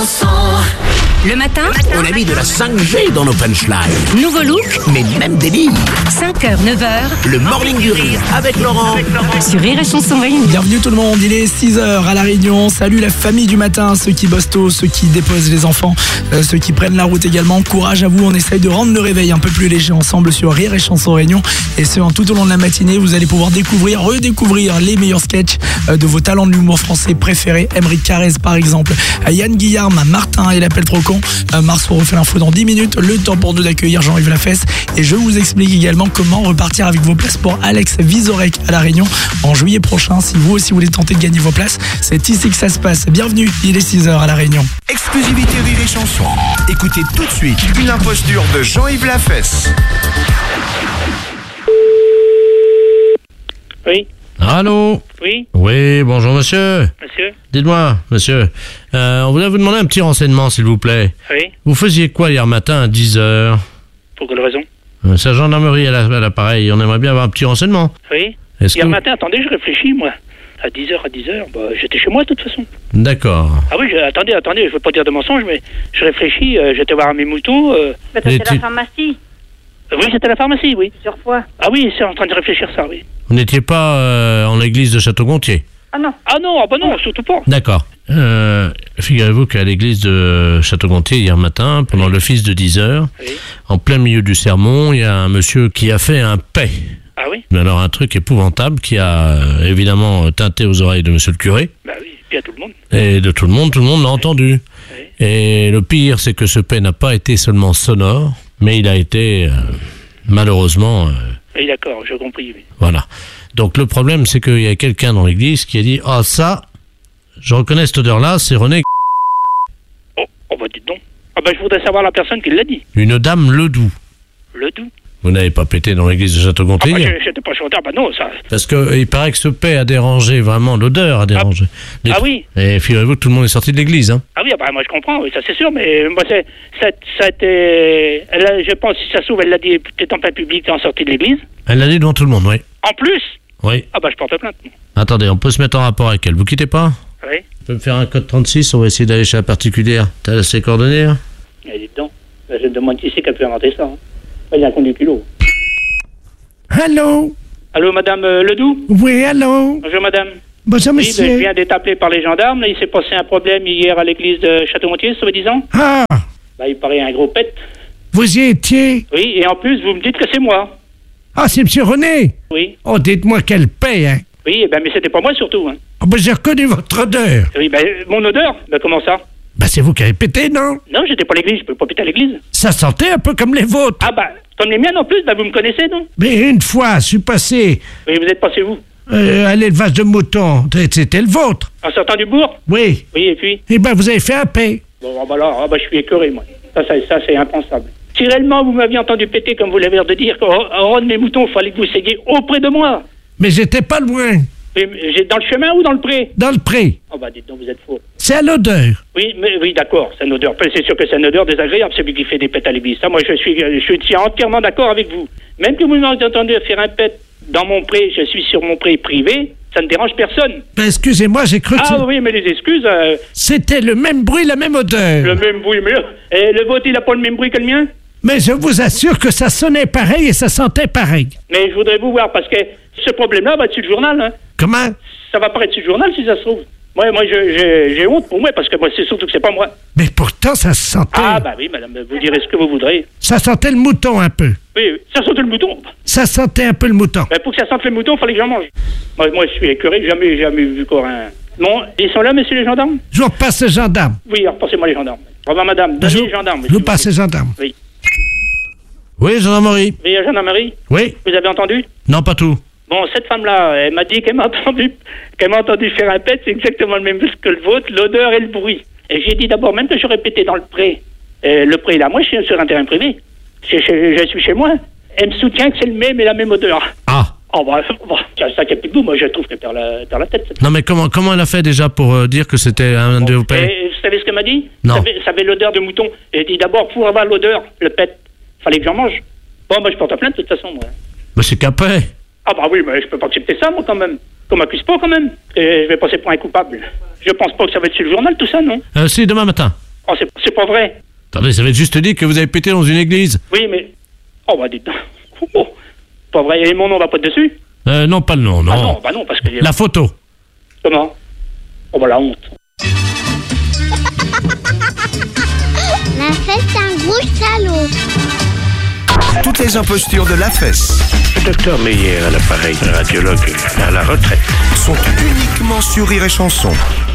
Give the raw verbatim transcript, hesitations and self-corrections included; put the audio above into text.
chanson. Le matin, On a mis de la cinq G dans nos punchlines. nouveau look, Mais même délire. cinq heures, neuf heures, Le morning du rire avec Laurent. sur Rire et Chanson Réunion. Bienvenue tout le monde, il est six heures à La Réunion. Salut la famille du matin, ceux qui bossent tôt, ceux qui déposent les enfants, euh, ceux qui prennent la route également. Courage à vous, on essaye de rendre le réveil un peu plus léger ensemble sur Rire et Chanson Réunion. Et ce, en tout au long de la matinée, vous allez pouvoir découvrir, redécouvrir les meilleurs sketchs euh, de vos talents de l'humour français préférés. Emery Carrez par exemple, à Yann Guillarme, à Martin et l'appel trop con. Euh, Mars, on refait l'info dans dix minutes. Le temps pour nous d'accueillir Jean-Yves Lafesse. Et je vous explique également comment repartir avec vos places pour Alex Vizorek à La Réunion en juillet prochain. Si vous aussi voulez tenter de gagner vos places, c'est ici que ça se passe. Bienvenue, il est six heures à La Réunion. Exclusivité Rire et Chanson. Écoutez tout de suite une imposture de Jean-Yves Lafesse. Oui, Allô? oui, Oui, bonjour monsieur. monsieur, Dites-moi, monsieur, euh, on voulait vous demander un petit renseignement, s'il vous plaît. oui. Vous faisiez quoi hier matin à dix heures? Pour quelle raison? euh, C'est la gendarmerie à la- à l'appareil, on aimerait bien avoir un petit renseignement. Oui. Est-ce Hier que... matin, attendez, je réfléchis, moi. À dix heures, à dix heures, bah, j'étais chez moi, de toute façon. D'accord. Ah oui, je- attendez, attendez, je veux pas dire de mensonge, mais je réfléchis, euh, j'étais voir mes moutons. euh, Mais ça, Et c'est tu- la pharmacie, Oui, c'était à la pharmacie, oui. plusieurs fois. Ah oui, c'est en train de réfléchir ça, oui. Vous n'étiez pas euh, en l'église de Château-Gontier? Ah non, Ah non, ah bah non, surtout pas. D'accord. Euh, figurez-vous qu'à l'église de Château-Gontier, hier matin, pendant l'office de dix heures, Oui. en plein milieu du sermon, il y a un monsieur qui a fait un paix. Ah oui, Mais alors un truc épouvantable qui a euh, évidemment tinté aux oreilles de monsieur le curé bah oui, puis à tout le monde. et de tout le monde, tout le monde l'a entendu. Et le pire, c'est que ce paix n'a pas été seulement sonore, mais il a été euh, malheureusement... euh, Oui, d'accord, j'ai compris, oui. voilà. Donc le problème, c'est qu'il y a quelqu'un dans l'église qui a dit « Ah ça, je reconnais cette odeur-là, c'est René, Oh, oh bah dites donc. Ah bah je voudrais savoir la personne qui l'a dit. une dame Ledoux. Le doux. Vous n'avez pas pété dans l'église de Ah Château-Gontier bah hier? je- j'étais pas chanteur, bah non, ça... Parce que il paraît que ce paix a dérangé, vraiment, l'odeur a dérangé. Les- Ah oui. Et figurez-vous que tout le monde est sorti de l'église, hein. Ah oui, ah bah moi je comprends, oui, ça c'est sûr, mais moi c'est, ça, ça a été, elle a- je pense si ça se trouve elle l'a dit peut-être en plein public en sortie de l'église. Elle l'a dit devant tout le monde, oui. En plus, Oui. ah bah je porte plainte. Attendez, on peut se mettre en rapport avec elle. Vous quittez pas? Oui. Tu peux me faire un code trente-six, on va essayer d'aller chez la particulière. T'as ses coordonnées, hein? Mais dites donc, bah, je me demande qui c'est qui a pu inventer ça. Hein. Il y a un con du culot. Allô? Allô madame euh, Ledoux? Oui, allô? Bonjour madame. Bonjour, Oui, ben, je monsieur. viens d'être appelé par les gendarmes, là, il s'est passé un problème hier à l'église de Château-Gontier, soi-disant. Ah, Bah il paraît un gros pet. vous y étiez? Oui, et en plus vous me dites que c'est moi. Ah, c'est monsieur René? Oui. Oh, dites-moi quelle paix, hein? Oui, eh ben mais c'était pas moi surtout. Hein. Oh, ben, j'ai reconnu votre odeur. Oui, ben mon odeur, ben comment ça? Ben, c'est vous qui avez pété, non? Non, j'étais pas à l'église, je peux pas péter à l'église. Ça sentait un peu comme les vôtres. Ah bah, comme les miennes en plus, bah vous me connaissez, non? Mais une fois, je suis passé Oui, vous êtes passé où? euh, à l'élevage de moutons. C'était le vôtre. En sortant du bourg? Oui. Oui, et puis? Eh ben, vous avez fait un paix. Bon, ah bah alors, ah bah, je suis écœuré, moi. Ça, ça, ça c'est impensable. Si réellement vous m'aviez entendu péter, comme vous l'avez l'air de dire, qu'au au rang de mes moutons, il fallait que vous saidiez auprès de moi. Mais j'étais pas loin. Mais, mais, j'ai- dans le chemin ou dans le pré? Dans le pré. Oh bah, dites donc, vous êtes faux. C'est à l'odeur. Oui, mais oui, d'accord, c'est une odeur. C'est sûr que c'est une odeur désagréable, celui qui fait des pets à l'église. Ça, moi, je suis, je suis entièrement d'accord avec vous. Même que vous m'avez entendu faire un pet dans mon pré, je suis sur mon pré privé, ça ne dérange personne. Ben, excusez-moi, j'ai cru que Ah c'est- oui, mais les excuses, euh, c'était le même bruit, la même odeur. le même bruit, mais et le vôtre, il n'a pas le même bruit que le mien? Mais je vous assure que ça sonnait pareil et ça sentait pareil. Mais je voudrais vous voir, parce que ce problème-là va être sur le journal. Hein. Comment? Ça va paraître sur le journal, si ça se trouve. Moi, moi je- j'ai j'ai honte pour moi, parce que moi, c'est surtout que c'est pas moi. Mais pourtant, ça se sentait. Ah, bah oui, madame, vous direz ce que vous voudrez. Ça sentait le mouton un peu. Oui, oui, ça sent le mouton. Ça sentait un peu le mouton. Ben, pour que ça sente le mouton, il fallait que j'en mange. Moi, moi, je suis écœuré, jamais, jamais vu encore un... Bon, ils sont là, messieurs les gendarmes? Je vous repasse le gendarme. Oui, repassez-moi les gendarmes. Au revoir, madame. Je, Donnez les gendarmes. je vous passe le gendarme. Oui. Oui, gendarmerie. Oui, gendarmerie, Oui. vous avez entendu? Non, pas tout. Bon, cette femme-là, elle m'a dit qu'elle m'a entendu, qu'elle m'a entendu faire un pet, c'est exactement le même que le vôtre, l'odeur et le bruit. Et j'ai dit d'abord, même que j'aurais pété dans le pré, euh, le pré là, moi je suis sur un terrain privé, je, je- je suis chez moi, elle me soutient que c'est le même et la même odeur. Ah. Oh bah, bah tiens, ça qui est plus de vous, moi je trouve qu'elle perd la, perd la tête. cette Non, mais comment, comment elle a fait déjà pour euh, dire que c'était un de vos pets? Et vous savez ce qu'elle m'a dit? Non. Ça avait, ça avait l'odeur de mouton. Et elle dit d'abord, pour avoir l'odeur, le pet, fallait que j'en mange. Bon, bah je porte plainte de toute façon, moi. Bah, c'est qu'un paix. Ah bah oui, mais je peux pas accepter ça, moi, quand même. Qu'on m'accuse pas, quand même. Et je vais passer pour un coupable. Je pense pas que ça va être sur le journal, tout ça, non? Euh, si, demain matin. Oh, c'est, c'est pas vrai. Attendez, ça va être juste dit que vous avez pété dans une église. Oui, mais... Oh, bah, dites donc. Oh, pas vrai. Et mon nom va pas dessus? Euh, non, pas le nom, non. Ah non, bah non, parce que... La photo. Comment? Oh, bah, la honte. La fesse, c'est un gros salaud. Toutes les impostures de la fesse Le docteur Meyer à l'appareil, radiologue à la retraite. sont uniquement sur Rire et Chanson.